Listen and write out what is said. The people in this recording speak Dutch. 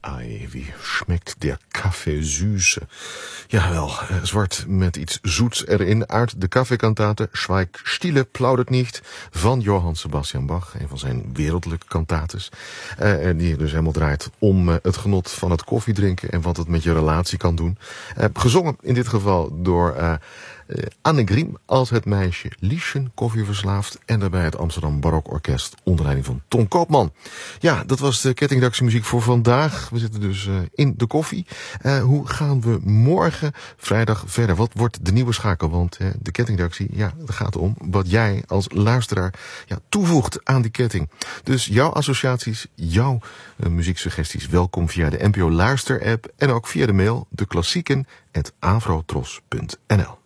Ai, wie schmeckt der Kaffee süß? Jawel, zwart met iets zoets erin uit de kaffeekantate Schweig Stille plaudert niet van Johann Sebastian Bach, een van zijn wereldlijke kantates. Die dus helemaal draait om het genot van het koffiedrinken en wat het met je relatie kan doen. Gezongen in dit geval door Anne Griem als het meisje Lieschen, koffieverslaafd, en daarbij het Amsterdam Barokorkest onder leiding van Ton Koopman. Ja, dat was de kettingreactiemuziek voor vandaag. We zitten dus in de koffie. Hoe gaan we morgen vrijdag verder? Wat wordt de nieuwe schakel? Want de kettingreactie, ja, het gaat om wat jij als luisteraar toevoegt aan die ketting. Dus jouw associaties, jouw muzieksuggesties, welkom via de NPO Luister app en ook via de mail deklassieken@avrotros.nl.